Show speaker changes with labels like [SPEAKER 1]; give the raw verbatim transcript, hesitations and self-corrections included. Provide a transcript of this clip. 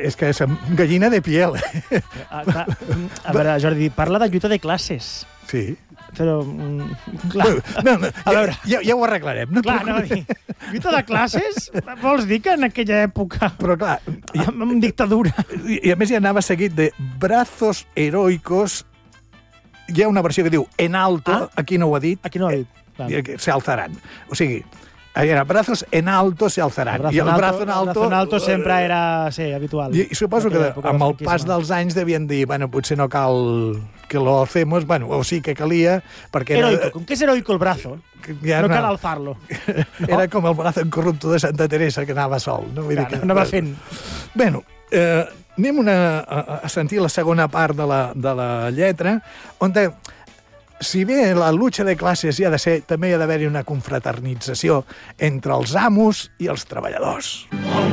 [SPEAKER 1] és que és gallina de piel.
[SPEAKER 2] A, a, a veure, Jordi, parla de lluita de classes.
[SPEAKER 1] Sí.
[SPEAKER 2] Però, clar,
[SPEAKER 1] no, no,
[SPEAKER 2] a veure...
[SPEAKER 1] Ja, ja ho arreglarem. No
[SPEAKER 2] clar, no, dir, lluita de classes? Vols dir que en aquella època...
[SPEAKER 1] Però clar...
[SPEAKER 2] Ja, amb dictadura...
[SPEAKER 1] I, I a més ja anava seguit de brazos heroicos. Hi ha una versió que diu en alto, ah? Aquí no ho ha dit.
[SPEAKER 2] Aquí no ho ha dit.
[SPEAKER 1] Eh, se alzarán. O sigui... Era brazos en alto se alzarán.
[SPEAKER 2] El
[SPEAKER 1] I el brazo en alto...
[SPEAKER 2] El brazo en alto sempre era, sí, habitual.
[SPEAKER 1] I, i suposo que amb el pas dels anys devien dir, bueno, potser no cal que lo hacemos, bueno, o sí que calia, perquè...
[SPEAKER 2] Heroico, com que és heroico el brazo,
[SPEAKER 1] ja
[SPEAKER 2] no
[SPEAKER 1] no
[SPEAKER 2] cal alzar-lo. No?
[SPEAKER 1] Era com el brazo incorrupto de Santa Teresa, que anava sol. No? Vull
[SPEAKER 2] Clar,
[SPEAKER 1] dir que...
[SPEAKER 2] anava fent.
[SPEAKER 1] Bueno, eh, anem una, a, a sentir la segona part de la, de la lletra, on de... Si bé la lucha de classes hi ha de ser, també hi ha d'haver-hi una confraternització entre els amos i els treballadors.